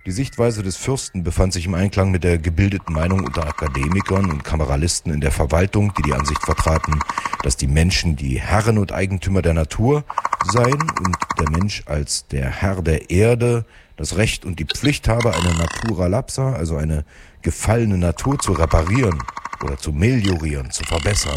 Die Sichtweise des Fürsten befand sich im Einklang mit der gebildeten Meinung unter Akademikern und Kameralisten in der Verwaltung, die die Ansicht vertraten, dass die Menschen die Herren und Eigentümer der Natur seien und der Mensch als der Herr der Erde das Recht und die Pflicht habe, eine Natura lapsa, also eine gefallene Natur, zu reparieren oder zu meliorieren, zu verbessern.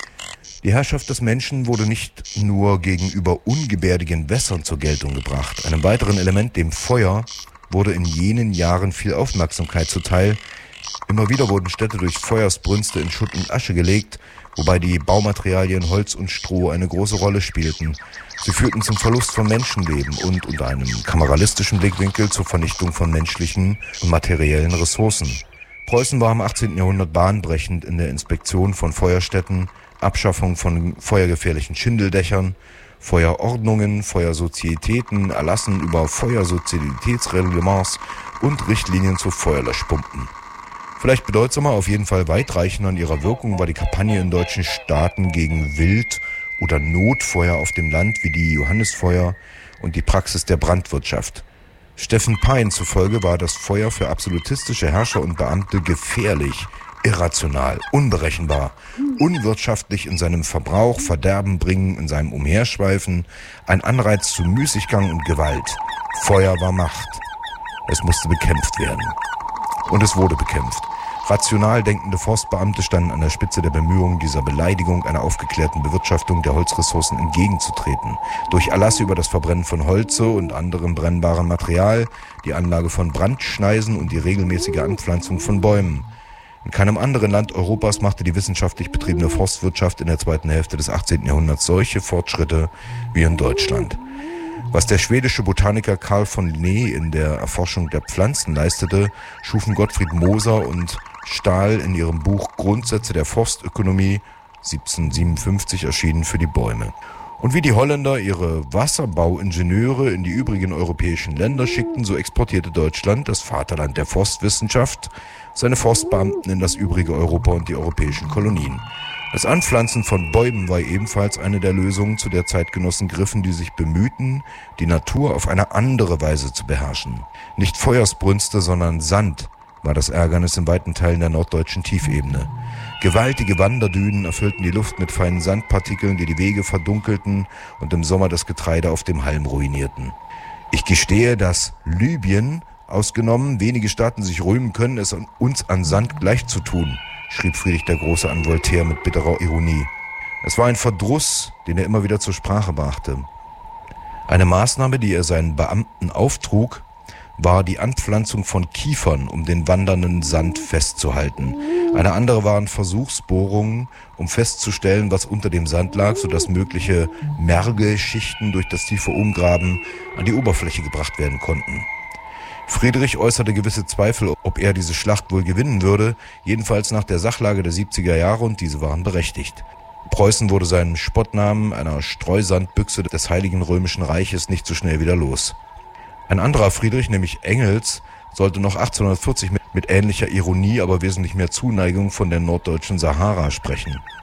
Die Herrschaft des Menschen wurde nicht nur gegenüber ungebärdigen Wässern zur Geltung gebracht. Einem weiteren Element, dem Feuer, wurde in jenen Jahren viel Aufmerksamkeit zuteil. Immer wieder wurden Städte durch Feuersbrünste in Schutt und Asche gelegt, wobei die Baumaterialien Holz und Stroh eine große Rolle spielten. Sie führten zum Verlust von Menschenleben und unter einem kameralistischen Blickwinkel zur Vernichtung von menschlichen und materiellen Ressourcen. Preußen war im 18. Jahrhundert bahnbrechend in der Inspektion von Feuerstätten, Abschaffung von feuergefährlichen Schindeldächern, Feuerordnungen, Feuersozietäten, Erlassen über Feuersozietätsreglements und Richtlinien zu Feuerlöschpumpen. Vielleicht bedeutsamer, auf jeden Fall weitreichender in ihrer Wirkung war die Kampagne in deutschen Staaten gegen Wild- oder Notfeuer auf dem Land wie die Johannisfeuer und die Praxis der Brandwirtschaft. Steffen Pein zufolge war das Feuer für absolutistische Herrscher und Beamte gefährlich, irrational, unberechenbar, unwirtschaftlich in seinem Verbrauch, Verderben bringen in seinem Umherschweifen, ein Anreiz zu Müßiggang und Gewalt. Feuer war Macht. Es musste bekämpft werden. Und es wurde bekämpft. Rational denkende Forstbeamte standen an der Spitze der Bemühungen, dieser Beleidigung einer aufgeklärten Bewirtschaftung der Holzressourcen entgegenzutreten. Durch Erlasse über das Verbrennen von Holze und anderem brennbarem Material, die Anlage von Brandschneisen und die regelmäßige Anpflanzung von Bäumen. In keinem anderen Land Europas machte die wissenschaftlich betriebene Forstwirtschaft in der zweiten Hälfte des 18. Jahrhunderts solche Fortschritte wie in Deutschland. Was der schwedische Botaniker Carl von Linné in der Erforschung der Pflanzen leistete, schufen Gottfried Moser und Stahl in ihrem Buch Grundsätze der Forstökonomie, 1757 erschienen, für die Bäume. Und wie die Holländer ihre Wasserbauingenieure in die übrigen europäischen Länder schickten, so exportierte Deutschland, das Vaterland der Forstwissenschaft, seine Forstbeamten in das übrige Europa und die europäischen Kolonien. Das Anpflanzen von Bäumen war ebenfalls eine der Lösungen, zu der Zeitgenossen griffen, die sich bemühten, die Natur auf eine andere Weise zu beherrschen. Nicht Feuersbrünste, sondern Sand war das Ärgernis in weiten Teilen der norddeutschen Tiefebene. Gewaltige Wanderdünen erfüllten die Luft mit feinen Sandpartikeln, die die Wege verdunkelten und im Sommer das Getreide auf dem Halm ruinierten. Ich gestehe, dass Libyen, ausgenommen wenige Staaten, sich rühmen können, es uns an Sand gleichzutun, schrieb Friedrich der Große an Voltaire mit bitterer Ironie. Es war ein Verdruss, den er immer wieder zur Sprache brachte. Eine Maßnahme, die er seinen Beamten auftrug, war die Anpflanzung von Kiefern, um den wandernden Sand festzuhalten. Eine andere waren Versuchsbohrungen, um festzustellen, was unter dem Sand lag, sodass mögliche Mergelschichten durch das tiefe Umgraben an die Oberfläche gebracht werden konnten. Friedrich äußerte gewisse Zweifel, ob er diese Schlacht wohl gewinnen würde, jedenfalls nach der Sachlage der 70er Jahre, und diese waren berechtigt. Preußen wurde seinen Spottnamen einer Streusandbüchse des Heiligen Römischen Reiches nicht so schnell wieder los. Ein anderer Friedrich, nämlich Engels, sollte noch 1840 mit ähnlicher Ironie, aber wesentlich mehr Zuneigung von der norddeutschen Sahara sprechen.